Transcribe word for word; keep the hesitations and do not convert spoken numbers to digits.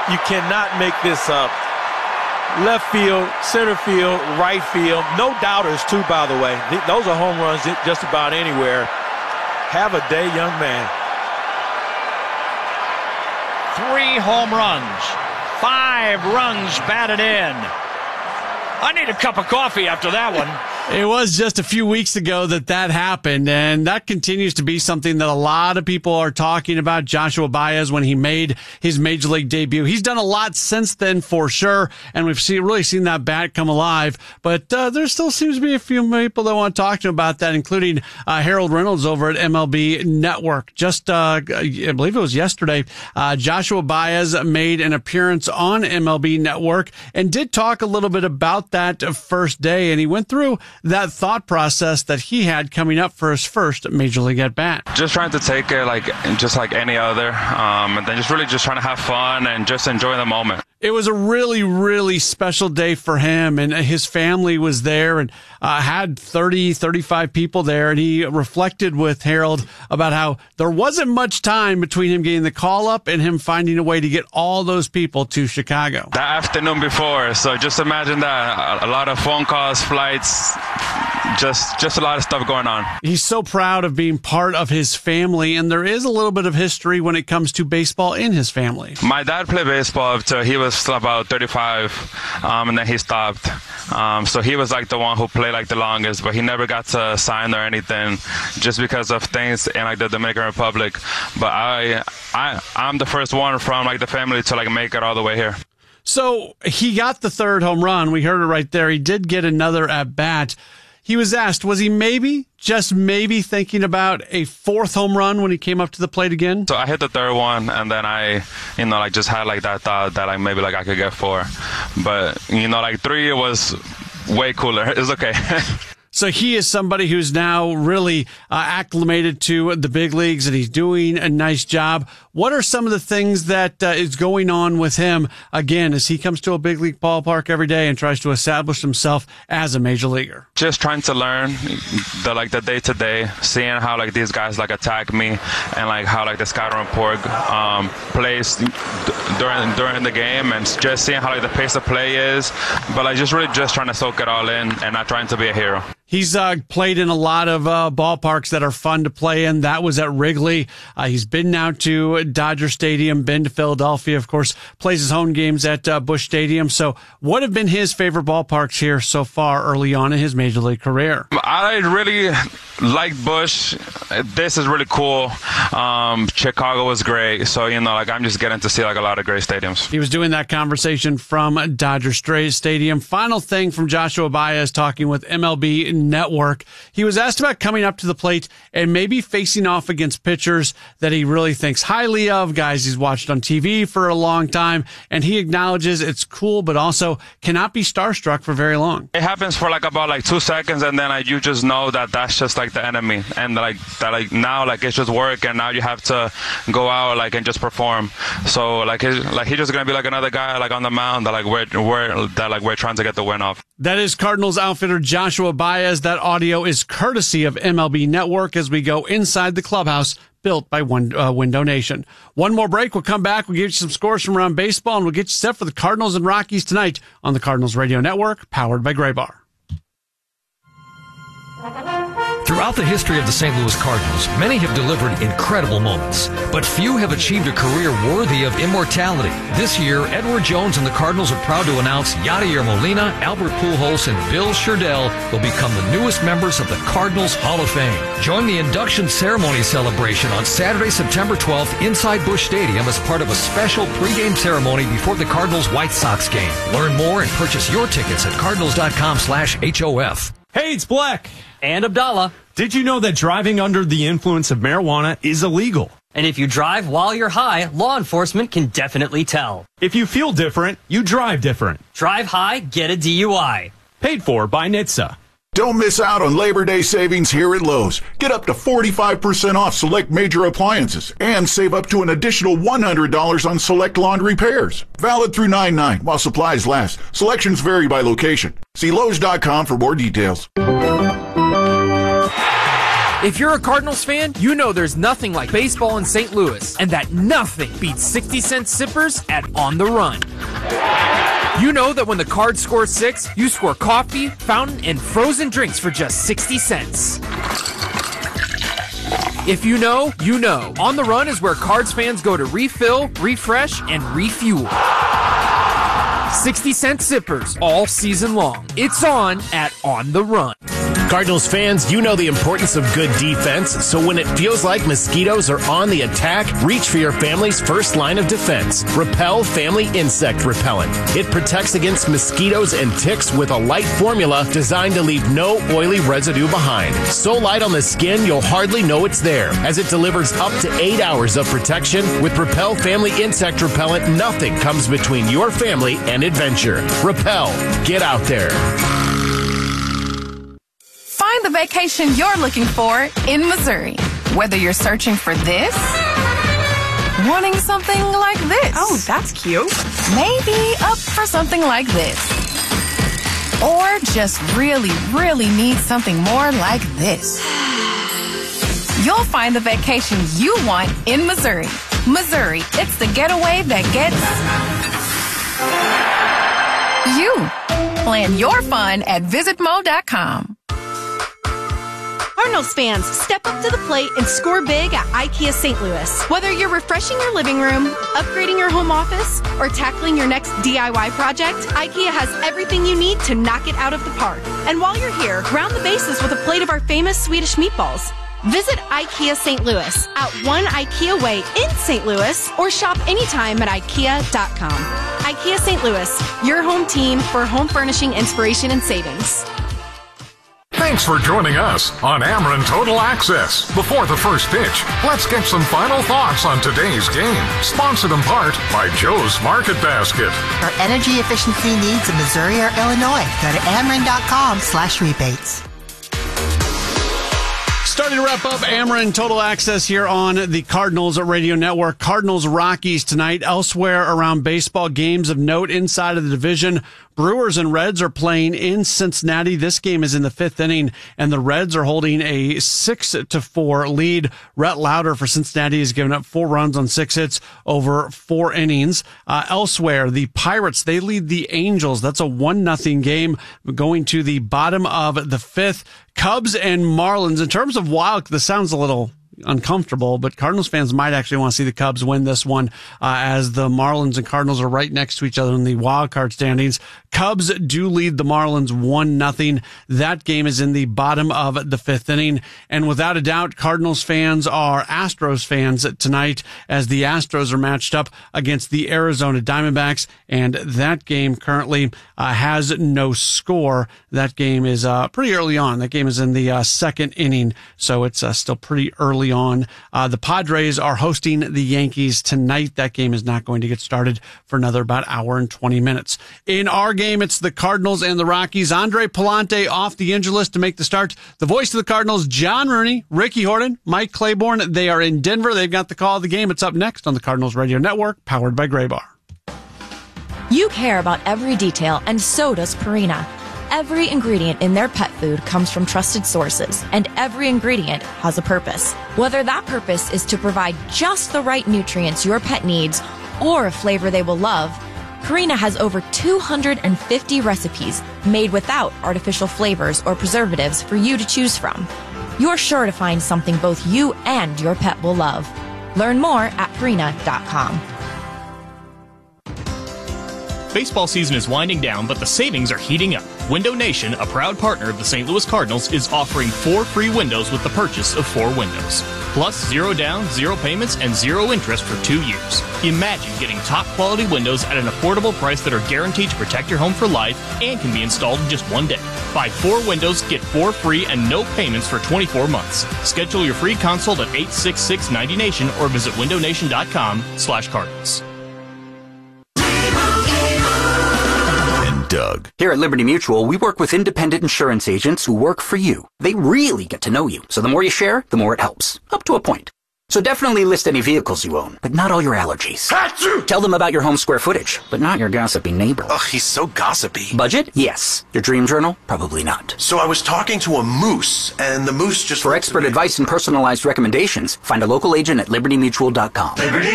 You cannot make this up. Left field, center field, right field. No doubters, too, by the way. Those are home runs just about anywhere. Have a day, young man. Three home runs. Five runs batted in. I need a cup of coffee after that one. It was just a few weeks ago that that happened, and that continues to be something that a lot of people are talking about. Joshua Baez, when he made his major league debut, he's done a lot since then for sure, and we've seen, really seen that bat come alive. But uh, there still seems to be a few people that want to talk to him about that, including uh, Harold Reynolds over at M L B Network. Just, uh, I believe it was yesterday, uh, Joshua Baez made an appearance on M L B Network and did talk a little bit about that first day, and he went through that thought process that he had coming up for his first major league at bat. Just trying to take it like just like any other, um, and then just really just trying to have fun and just enjoy the moment. It was a really, really special day for him, and his family was there and uh, had thirty, thirty-five people there, and he reflected with Harold about how there wasn't much time between him getting the call up and him finding a way to get all those people to Chicago. The afternoon before, so just imagine that, a lot of phone calls, flights, just just a lot of stuff going on. He's so proud of being part of his family, and there is a little bit of history when it comes to baseball in his family. My dad played baseball until he was about thirty-five, um, and then he stopped. Um, so he was like the one who played like the longest, but he never got to sign or anything just because of things in like the Dominican Republic. But I, I, I'm the first one from like the family to like make it all the way here. So he got the third home run. We heard it right there. He did get another at bat. He was asked, was he maybe, just maybe thinking about a fourth home run when he came up to the plate again? So I hit the third one, and then I, you know, like just had like that thought that like maybe like I could get four. But, you know, like three was way cooler. It's okay. So he is somebody who's now really uh, acclimated to the big leagues, and he's doing a nice job. What are some of the things that uh, is going on with him, again, as he comes to a big league ballpark every day and tries to establish himself as a major leaguer? Just trying to learn the like the day to day, seeing how like these guys like attack me, and like how like the scouting report um, plays d- during during the game, and just seeing how like the pace of play is. But like just really just trying to soak it all in and not trying to be a hero. He's uh, played in a lot of uh, ballparks that are fun to play in. That was at Wrigley. Uh, he's been now to Dodger Stadium, been to Philadelphia, of course, plays his home games at uh, Busch Stadium. So what have been his favorite ballparks here so far early on in his major league career? I really like Busch. This is really cool. Um, Chicago was great. So, you know, like I'm just getting to see like a lot of great stadiums. He was doing that conversation from Dodger Stadium. Final thing from Joshua Baez talking with M L B Network. He was asked about coming up to the plate and maybe facing off against pitchers that he really thinks highly of, guys he's watched on T V for a long time, and he acknowledges it's cool, but also cannot be starstruck for very long. It happens for like about like two seconds, and then like you just know that that's just like the enemy, and like that like now like it's just work, and now you have to go out like and just perform. So like he's like he's just gonna be like another guy like on the mound that like we're we're that like we're trying to get the win off. That is Cardinals outfitter Joshua Baez. That audio is courtesy of M L B Network as we go inside the clubhouse built by One uh, Window Nation. One more break. We'll come back. We'll give you some scores from around baseball, and we'll get you set for the Cardinals and Rockies tonight on the Cardinals Radio Network, powered by Gray Bar. Throughout the history of the Saint Louis Cardinals, many have delivered incredible moments, but few have achieved a career worthy of immortality. This year, Edward Jones and the Cardinals are proud to announce Yadier Molina, Albert Pujols, and Bill Sherdell will become the newest members of the Cardinals Hall of Fame. Join the induction ceremony celebration on Saturday, September twelfth inside Busch Stadium as part of a special pregame ceremony before the Cardinals-White Sox game. Learn more and purchase your tickets at cardinals.com slash HOF. Hey, it's Black. And Abdallah. Did you know that driving under the influence of marijuana is illegal? And if you drive while you're high, law enforcement can definitely tell. If you feel different, you drive different. Drive high, get a D U I. Paid for by N H T S A. Don't miss out on Labor Day savings here at Lowe's. Get up to forty-five percent off select major appliances and save up to an additional one hundred dollars on select laundry repairs. Valid through nine nine while supplies last. Selections vary by location. See Lowe's dot com for more details. If you're a Cardinals fan, you know there's nothing like baseball in Saint Louis, and that nothing beats sixty cent sippers at On the Run. You know that when the Cards score six, you score coffee, fountain, and frozen drinks for just sixty cents. If you know, you know. On the Run is where Cards fans go to refill, refresh, and refuel. sixty cent sippers all season long. It's on at On the Run. Cardinals fans, you know the importance of good defense, so when it feels like mosquitoes are on the attack, reach for your family's first line of defense. Repel Family Insect Repellent. It protects against mosquitoes and ticks with a light formula designed to leave no oily residue behind. So light on the skin, you'll hardly know it's there, as it delivers up to eight hours of protection. With Repel Family Insect Repellent, nothing comes between your family and adventure. Repel. Get out there. Find the vacation you're looking for in Missouri. Whether you're searching for this, wanting something like this. Oh, that's cute. Maybe up for something like this. Or just really, really need something more like this. You'll find the vacation you want in Missouri. Missouri, it's the getaway that gets you. Plan your fun at visit mo dot com. Cardinals fans, step up to the plate and score big at IKEA Saint Louis. Whether you're refreshing your living room, upgrading your home office, or tackling your next D I Y project, IKEA has everything you need to knock it out of the park. And while you're here, round the bases with a plate of our famous Swedish meatballs. Visit IKEA Saint Louis at One IKEA Way in Saint Louis, or shop anytime at IKEA dot com. IKEA Saint Louis, your home team for home furnishing inspiration and savings. Thanks for joining us on Ameren Total Access. Before the first pitch, let's get some final thoughts on today's game. Sponsored in part by Joe's Market Basket. For energy efficiency needs in Missouri or Illinois, go to Ameren dot com slash rebates. Starting to wrap up Ameren Total Access here on the Cardinals Radio Network. Cardinals Rockies tonight. Elsewhere around baseball, games of note inside of the division. Brewers and Reds are playing in Cincinnati. This game is in the fifth inning, and the Reds are holding a six to four lead. Rhett Lauder for Cincinnati has given up four runs on six hits over four innings. Uh, elsewhere, the Pirates, they lead the Angels. That's a one nothing game going to the bottom of the fifth. Cubs and Marlins. In terms of wild, this sounds a little uncomfortable, but Cardinals fans might actually want to see the Cubs win this one, uh, as the Marlins and Cardinals are right next to each other in the wild card standings. Cubs do lead the Marlins one nothing. That game is in the bottom of the fifth inning. And without a doubt, Cardinals fans are Astros fans tonight, as the Astros are matched up against the Arizona Diamondbacks. And that game currently uh, has no score. That game is uh, pretty early on. That game is in the uh, second inning, so it's uh, still pretty early on. Uh, the Padres are hosting the Yankees tonight. That game is not going to get started for another about hour and twenty minutes. In our game, it's the Cardinals and the Rockies. Andre Palante off the injured list to make the start. The voice of the Cardinals, John Rooney, Ricky Horton, Mike Claiborne. They are in Denver. They've got the call of the game. It's up next on the Cardinals Radio Network, powered by Graybar. You care about every detail, and so does Purina. Every ingredient in their pet food comes from trusted sources, and every ingredient has a purpose. Whether that purpose is to provide just the right nutrients your pet needs or a flavor they will love, Purina has over two hundred fifty recipes made without artificial flavors or preservatives for you to choose from. You're sure to find something both you and your pet will love. Learn more at Purina dot com. Baseball season is winding down, but the savings are heating up. Window Nation, a proud partner of the Saint Louis Cardinals, is offering four free windows with the purchase of four windows. Plus, zero down, zero payments, and zero interest for two years. Imagine getting top-quality windows at an affordable price that are guaranteed to protect your home for life and can be installed in just one day. Buy four windows, get four free, and no payments for twenty-four months. Schedule your free consult at eight six six ninety nation or visit window nation dot com slash Cardinals. Doug. Here at Liberty Mutual, we work with independent insurance agents who work for you. They really get to know you, so the more you share, the more it helps. Up to a point. So definitely list any vehicles you own, but not all your allergies. Achoo! Tell them about your home square footage, but not your gossipy neighbor. Ugh, he's so gossipy. Budget? Yes. Your dream journal? Probably not. So I was talking to a moose, and the moose just... For expert advice and personalized recommendations, find a local agent at liberty mutual dot com. Liberty